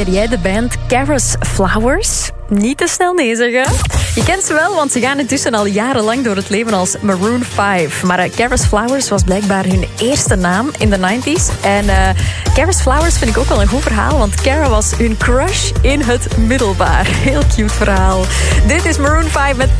ken jij de band Kara's Flowers? Niet te snel nee zeggen. Je kent ze wel, want ze gaan intussen al jarenlang door het leven als Maroon 5. Maar Kara's Flowers was blijkbaar hun eerste naam in de 90s. En Kara's Flowers vind ik ook wel een goed verhaal, want Kara was hun crush in het middelbaar. Heel cute verhaal. Dit is Maroon 5 met